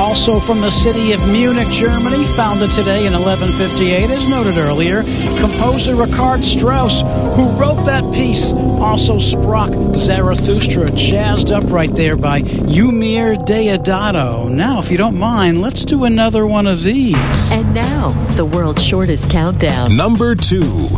Also from the city of Munich, Germany, founded today in 1158, as noted earlier, composer Richard Strauss, who wrote that piece, also Sprach Zarathustra, jazzed up right there by Eumir Deodato. Now, if you don't mind, let's do another one of these. And now, the world's shortest countdown. Number 2.